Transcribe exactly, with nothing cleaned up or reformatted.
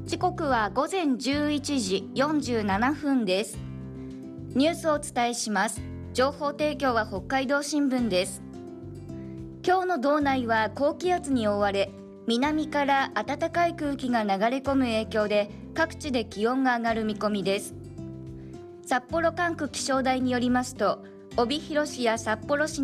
時刻は午前じゅういちじよんじゅうななふんです。ニュースをお伝えします。情報提供は北海道新聞です。今日の道内は高気圧に覆われ、南から暖かい空気が流れ込む影響で各地で気温が上がる見込みです。札幌管区気象台によりますと、帯広市や札幌市